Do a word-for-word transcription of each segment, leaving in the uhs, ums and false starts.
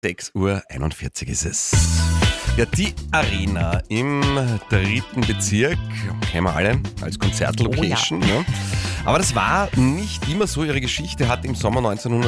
sechs Uhr einundvierzig ist es. Ja, die Arena im dritten Bezirk, kennen wir alle, als Konzertlocation. Oh ja. Ne? Aber das war nicht immer so. Ihre Geschichte hat im Sommer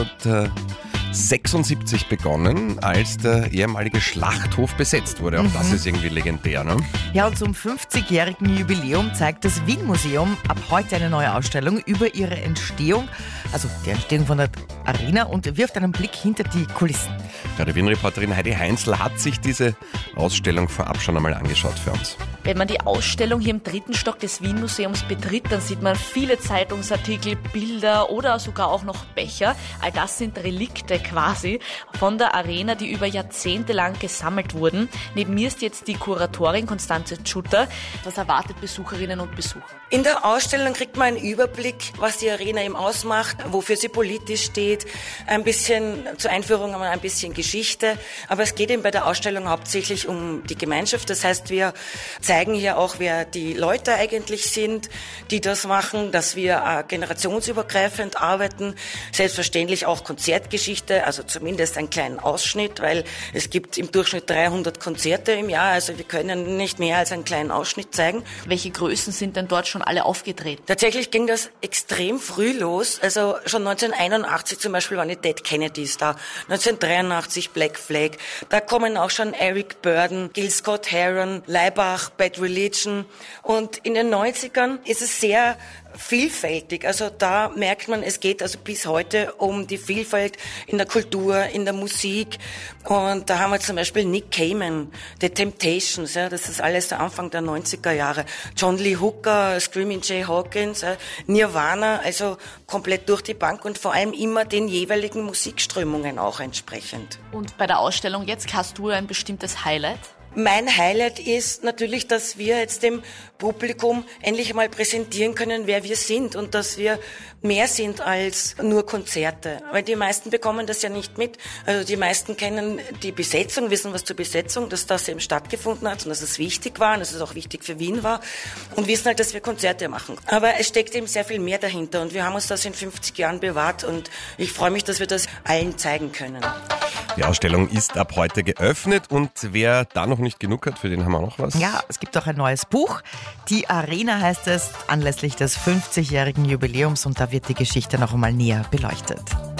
neunzehnhundertsechsundsiebzig begonnen, als der ehemalige Schlachthof besetzt wurde. Auch mhm. das ist irgendwie legendär, ne? Ja, und zum fünfzigjährigen Jubiläum zeigt das Wien-Museum ab heute eine neue Ausstellung über ihre Entstehung, also die Entstehung von der Arena, und wirft einen Blick hinter die Kulissen. Ja, die Wien-Reporterin Heidi Heinzl hat sich diese Ausstellung vorab schon einmal angeschaut für uns. Wenn man die Ausstellung hier im dritten Stock des Wien-Museums betritt, dann sieht man viele Zeitungsartikel, Bilder oder sogar auch noch Becher. All das sind Relikte quasi von der Arena, die über Jahrzehnte lang gesammelt wurden. Neben mir ist jetzt die Kuratorin Konstanze Tschutter. Was erwartet Besucherinnen und Besucher? In der Ausstellung kriegt man einen Überblick, was die Arena eben ausmacht, wofür sie politisch steht. Ein bisschen zur Einführung haben wir ein bisschen Geschichte. Aber es geht eben bei der Ausstellung hauptsächlich um die Gemeinschaft. Das heißt, wir zeigen hier auch, wer die Leute eigentlich sind, die das machen, dass wir äh, generationsübergreifend arbeiten. Selbstverständlich auch Konzertgeschichte, also zumindest einen kleinen Ausschnitt, weil es gibt im Durchschnitt dreihundert Konzerte im Jahr, also wir können nicht mehr als einen kleinen Ausschnitt zeigen. Welche Größen sind denn dort schon alle aufgetreten? Tatsächlich ging das extrem früh los, also schon neunzehnhunderteinundachtzig zum Beispiel waren die Dead Kennedys da, neunzehnhundertdreiundachtzig Black Flag, da kommen auch schon Eric Burdon, Gil Scott-Heron, Laibach, Bad Religion, und in den neunzigern ist es sehr vielfältig. Also da merkt man, es geht also bis heute um die Vielfalt in der Kultur, in der Musik. Und da haben wir zum Beispiel Nick Cayman, The Temptations, ja, das ist alles der Anfang der neunziger Jahre. John Lee Hooker, Screaming Jay Hawkins, ja, Nirvana, also komplett durch die Bank und vor allem immer den jeweiligen Musikströmungen auch entsprechend. Und bei der Ausstellung jetzt hast du ein bestimmtes Highlight? Mein Highlight ist natürlich, dass wir jetzt dem Publikum endlich einmal präsentieren können, wer wir sind und dass wir mehr sind als nur Konzerte. Weil die meisten bekommen das ja nicht mit. Also die meisten kennen die Besetzung, wissen was zur Besetzung, dass das eben stattgefunden hat und dass es wichtig war und dass es auch wichtig für Wien war und wissen halt, dass wir Konzerte machen. Aber es steckt eben sehr viel mehr dahinter und wir haben uns das in fünfzig Jahren bewahrt und ich freue mich, dass wir das allen zeigen können. Die Ausstellung ist ab heute geöffnet und wer da noch nicht genug hat, für den haben wir noch was. Ja, es gibt auch ein neues Buch. Die Arena heißt es, anlässlich des fünfzigjährigen Jubiläums, und da wird die Geschichte noch einmal näher beleuchtet.